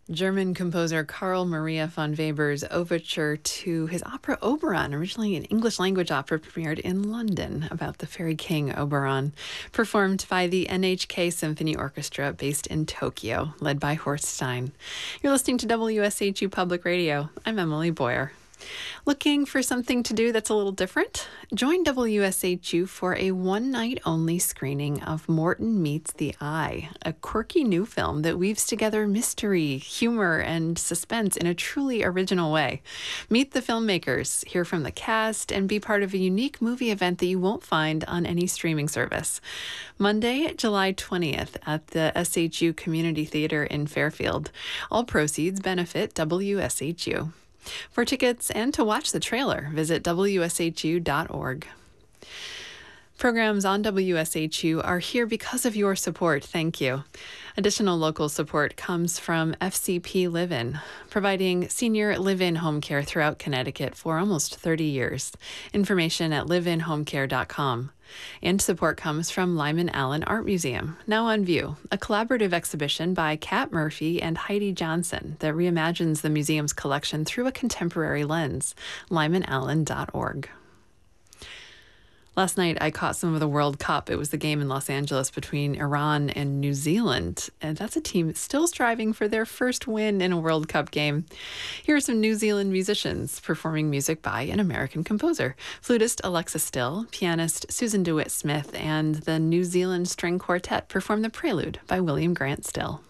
German composer Carl Maria von Weber's overture to his opera Oberon, originally an English language opera, premiered in London about the fairy king Oberon, performed by the NHK Symphony Orchestra based in Tokyo, led by Horst Stein. You're listening to WSHU Public Radio. I'm Emily Boyer. Looking for something to do that's a little different? Join WSHU for a one-night-only screening of Morton Meets the Eye, a quirky new film that weaves together mystery, humor, and suspense in a truly original way. Meet the filmmakers, hear from the cast, and be part of a unique movie event that you won't find on any streaming service. Monday, July 20th at the SHU Community Theater in Fairfield. All proceeds benefit WSHU. For tickets and to watch the trailer, visit WSHU.org. Programs on WSHU are here because of your support. Thank you. Additional local support comes from FCP Live-In, providing senior live-in home care throughout Connecticut for almost 30 years. Information at liveinhomecare.com. And support comes from Lyman Allen Art Museum, now on view, a collaborative exhibition by Kat Murphy and Heidi Johnson that reimagines the museum's collection through a contemporary lens. lymanallen.org. Last night, I caught some of the World Cup. It was the game in Los Angeles between Iran and New Zealand. And that's a team still striving for their first win in a World Cup game. Here are some New Zealand musicians performing music by an American composer. Flutist Alexa Still, pianist Susan DeWitt Smith, and the New Zealand String Quartet perform the Prelude by William Grant Still.